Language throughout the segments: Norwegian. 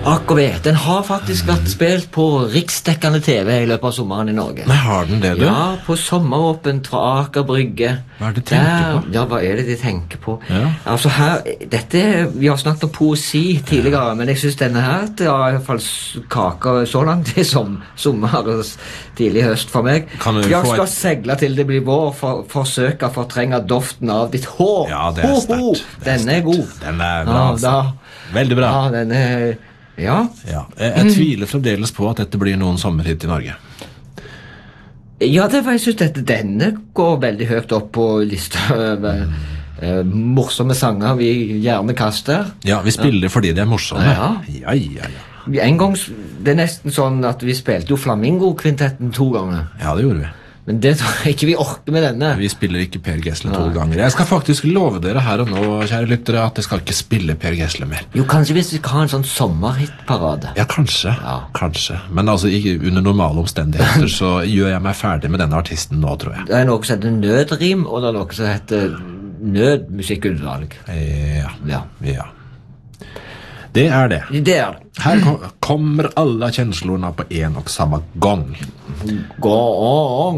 Akkurat, den har faktisk vært spilt på riksdekkende TV I løpet av sommeren I Norge. Nei, har den det, du? Ja, på sommeråpent fra Aker Brygge. Hva det de tenker på? Ja, hva det de tenker på? Ja. Altså her, vi har snakket om poesi tidligere, men jeg synes denne her, det er I hvert fall kaka så langt I sommer og tidlig høst for meg. Jeg skal segle til det blir vår, forsøke å fortrenge doften av ditt hår. Ja, det sterkt. Den god. Den bra, altså. Veldig bra. Ja, den ja. Jeg tviler fremdeles på at dette blir noen sommerhit I Norge. Ja, jeg synes at denne går veldig høyt opp på lista over morsomme sanger vi gjerne kaster. Ja, vi spiller fordi de morsomme. Ja. En gang, det nesten sånn at vi spilte jo Flamingo-kvintetten 2 ganger. Ja, det gjorde vi. Men det tror jeg ikke vi orker med denne. Vi spiller ikke Per Gessle 2 ganger. Jeg skal faktisk love dere her og nå, kjære lyttere, at jeg skal ikke spille Per Gessle mer. Jo, kanskje hvis vi kan ha en sånn sommerhitparade. Ja, kanskje. Men altså, under normale omstendigheter så gjør jeg meg ferdig med denne artisten nå, tror jeg. Det noe som heter nødrim, og det noe som heter nødmusikkutvalg. Ja. Det det. Det Her kommer alla känslorna på en och samma gång. Gång.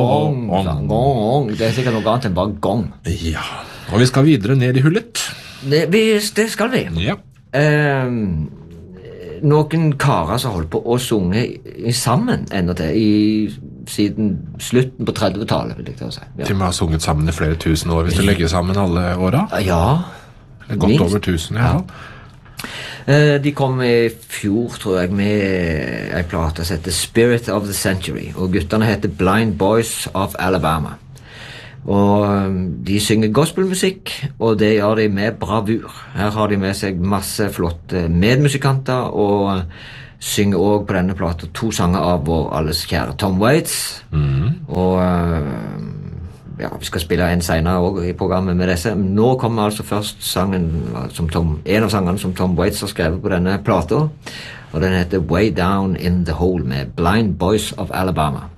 Det sikkert noe annet enn bare gong. Ja, og vi skal videre ned I hullet. Det skal vi. Ja. Noen karer som holdt på å sunge sammen enda til siden slutten på 30-tallet, vil jeg til å si. Ja. Til og med har sunget sammen I flere tusen år, hvis du legger sammen alle åra? Ja. Godt over 1000, ja. De kom I fjor, tror jeg, med en plate som heter Spirit of the Century, og gutterne heter Blind Boys of Alabama. Og de synger gospelmusikk, og det gjør de med bravur. Her har de med seg masse flotte medmusikanter, og synger også på denne plata 2 sanger av vår alles kjære Tom Waits. Og ja, vi skal spille en senere også I programmet med disse. Nå kommer altså først sangen en av sangene som Tom Waits har skrevet på denne plata, og den heter Way Down in the Hole med Blind Boys of Alabama.